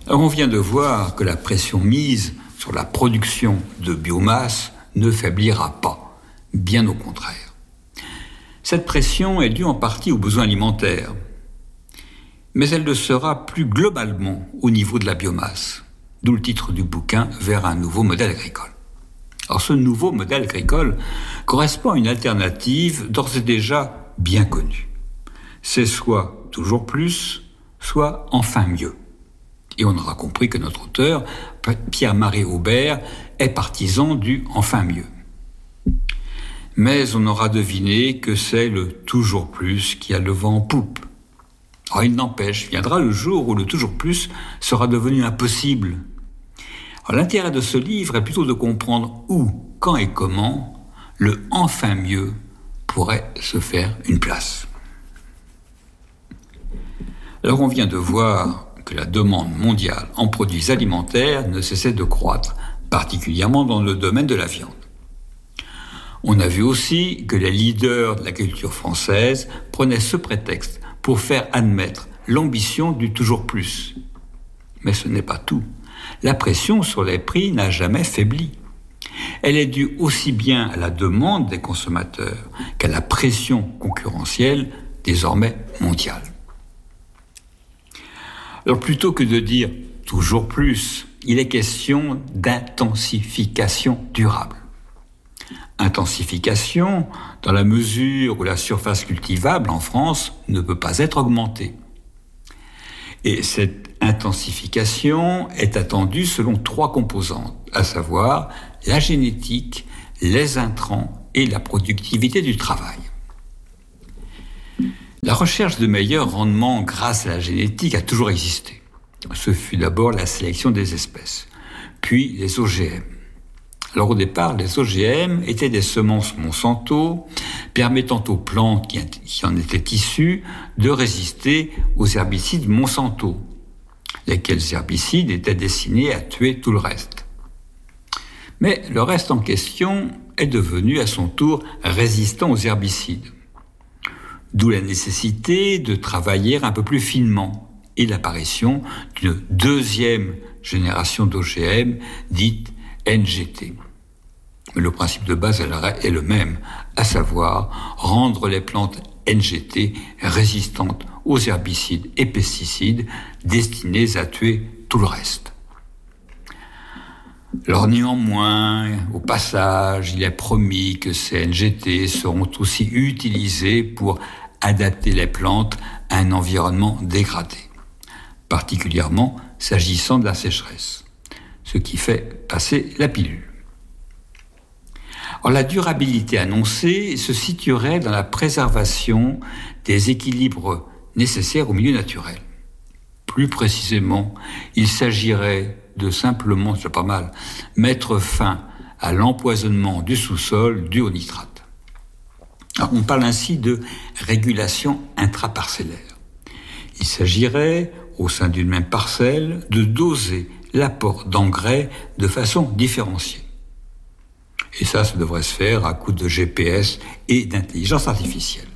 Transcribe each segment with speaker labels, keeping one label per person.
Speaker 1: Alors on vient de voir que la pression mise sur la production de biomasse ne faiblira pas, bien au contraire. Cette pression est due en partie aux besoins alimentaires, mais elle le sera plus globalement au niveau de la biomasse, d'où le titre du bouquin « Vers un nouveau modèle agricole ». Alors ce nouveau modèle agricole correspond à une alternative d'ores et déjà bien connue. C'est soit toujours plus, soit enfin mieux. Et on aura compris que notre auteur, Pierre-Marie Aubert, est partisan du « enfin mieux ». Mais on aura deviné que c'est le « toujours plus » qui a le vent en poupe. Alors il n'empêche, viendra le jour où le « toujours plus » sera devenu impossible. Alors, l'intérêt de ce livre est plutôt de comprendre où, quand et comment le « enfin mieux » pourrait se faire une place. Alors on vient de voir que la demande mondiale en produits alimentaires ne cessait de croître, particulièrement dans le domaine de la viande. On a vu aussi que les leaders de la culture française prenaient ce prétexte pour faire admettre l'ambition du toujours plus. Mais ce n'est pas tout. La pression sur les prix n'a jamais faibli. Elle est due aussi bien à la demande des consommateurs qu'à la pression concurrentielle désormais mondiale. Alors plutôt que de dire toujours plus, il est question d'intensification durable. Intensification dans la mesure où la surface cultivable en France ne peut pas être augmentée. Et cette intensification est attendue selon 3 composantes, à savoir la génétique, les intrants et la productivité du travail. La recherche de meilleurs rendements grâce à la génétique a toujours existé. Ce fut d'abord la sélection des espèces, puis les OGM. Alors au départ, les OGM étaient des semences Monsanto permettant aux plantes qui en étaient issues de résister aux herbicides Monsanto, lesquels herbicides étaient destinés à tuer tout le reste. Mais le reste en question est devenu à son tour résistant aux herbicides. D'où la nécessité de travailler un peu plus finement et l'apparition d'une deuxième génération d'OGM dite NGT. Mais le principe de base est le même, à savoir rendre les plantes NGT résistantes aux herbicides et pesticides destinés à tuer tout le reste. Alors néanmoins, au passage, il est promis que ces NGT seront aussi utilisés pour adapter les plantes à un environnement dégradé, particulièrement s'agissant de la sécheresse, ce qui fait passer la pilule. Alors, la durabilité annoncée se situerait dans la préservation des équilibres nécessaires au milieu naturel. Plus précisément, il s'agirait de simplement, c'est pas mal, mettre fin à l'empoisonnement du sous-sol dû au nitrate. Alors, on parle ainsi de régulation intraparcellaire. Il s'agirait, au sein d'une même parcelle, de doser l'apport d'engrais de façon différenciée. Et ça devrait se faire à coup de GPS et d'intelligence artificielle.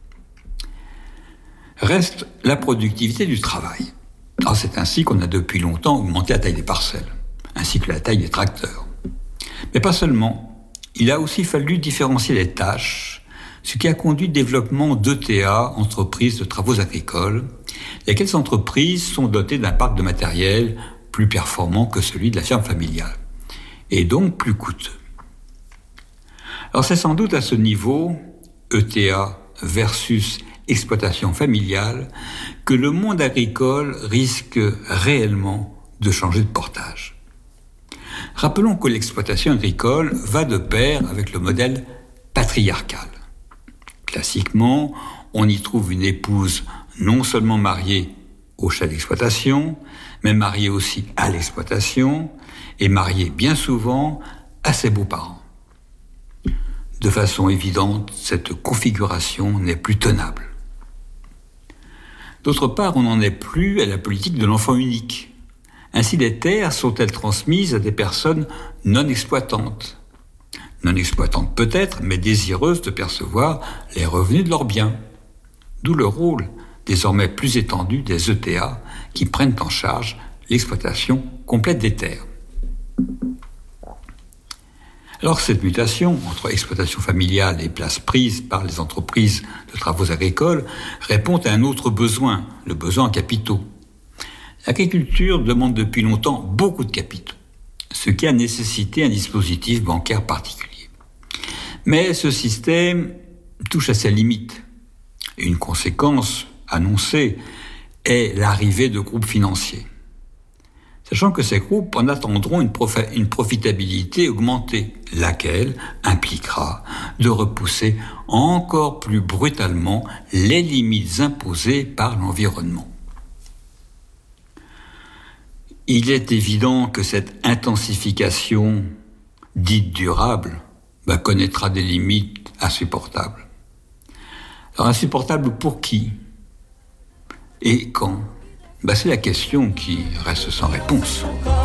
Speaker 1: Reste la productivité du travail. Alors c'est ainsi qu'on a depuis longtemps augmenté la taille des parcelles, ainsi que la taille des tracteurs. Mais pas seulement. Il a aussi fallu différencier les tâches, ce qui a conduit au développement d'ETA, entreprises de travaux agricoles, lesquelles entreprises sont dotées d'un parc de matériel plus performant que celui de la ferme familiale, et donc plus coûteux. Alors c'est sans doute à ce niveau, ETA versus exploitation familiale, que le monde agricole risque réellement de changer de portage. Rappelons que l'exploitation agricole va de pair avec le modèle patriarcal. Classiquement, on y trouve une épouse non seulement mariée au chef d'exploitation, mais mariée aussi à l'exploitation et mariée bien souvent à ses beaux-parents. De façon évidente, cette configuration n'est plus tenable. D'autre part, on n'en est plus à la politique de l'enfant unique. Ainsi, les terres sont-elles transmises à des personnes non exploitantes. Non exploitantes peut-être, mais désireuses de percevoir les revenus de leurs biens. D'où le rôle désormais plus étendu des ETA qui prennent en charge l'exploitation complète des terres. Alors cette mutation entre exploitation familiale et place prise par les entreprises de travaux agricoles répond à un autre besoin, le besoin en capitaux. L'agriculture demande depuis longtemps beaucoup de capitaux, ce qui a nécessité un dispositif bancaire particulier. Mais ce système touche à ses limites. Et une conséquence annoncée est l'arrivée de groupes financiers. Sachant que ces groupes en attendront une profitabilité augmentée, laquelle impliquera de repousser encore plus brutalement les limites imposées par l'environnement. Il est évident que cette intensification dite durable connaîtra des limites insupportables. Alors insupportables pour qui ? Et quand ? C'est la question qui reste sans réponse.